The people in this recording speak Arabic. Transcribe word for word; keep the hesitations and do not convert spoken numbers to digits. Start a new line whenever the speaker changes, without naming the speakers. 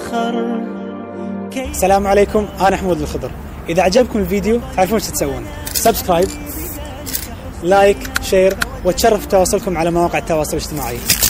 فخر.
السلام عليكم، أنا حمود الخضر. إذا عجبكم الفيديو تعرفون ايش تسوون؟ سبسكرايب، لايك، شير، وتشرف تواصلكم على مواقع التواصل الاجتماعي.